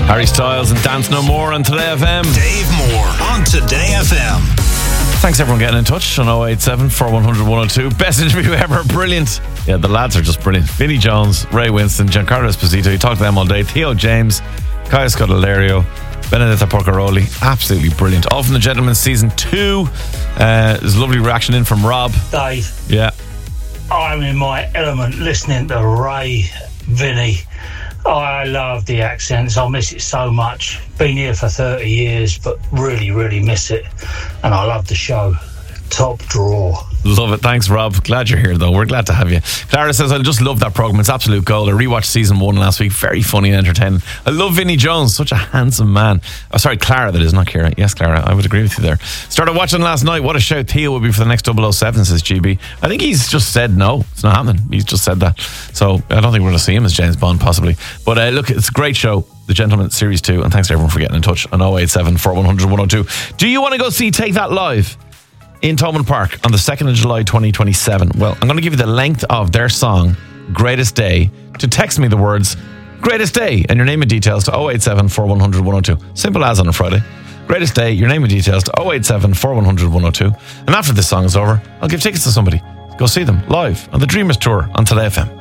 Harry Styles and Dance No More on Today FM. Dave Moore on Today FM. Thanks everyone getting in touch on 087 4100 102. Best interview ever, brilliant. Yeah, the lads are just brilliant. Vinnie Jones, Ray Winston, Giancarlo Esposito, you talked to them all day. Theo James, Kaya Scodelario, Benedetta Porcaroli, absolutely brilliant. All from The Gentleman season 2. There's a lovely reaction in from Rob. Dave. Yeah. I'm in my element listening to Ray, Vinny. I love the accents. I miss it so much. Been here for 30 years, but really, really miss it. And I love the show. Top draw. Love it. Thanks, Rob. Glad you're here, though. We're glad to have you. Clara says, I just love that programme. It's absolute gold. I rewatched season 1 last week. Very funny and entertaining. I love Vinnie Jones. Such a handsome man. Oh, sorry, Clara, that is, not Kira. Yes, Clara, I would agree with you there. Started watching last night. What a shout Theo will be for the next 007, says GB. I think he's just said no. It's not happening. He's just said that. So I don't think we're going to see him as James Bond, possibly. But look, it's a great show. The Gentleman Series 2. And thanks to everyone for getting in touch on 087 4100 102. Do you want to go see Take That live in Thomond Park on the 2nd of July 2027? Well, I'm going to give you the length of their song Greatest Day to text me the words Greatest Day and your name and details to 087 4100 102. Simple as on a Friday. Greatest Day, your name and details to 087 4100 102. And after this song is over, I'll give tickets to somebody. Go see them live on the Dreamers Tour on Today FM.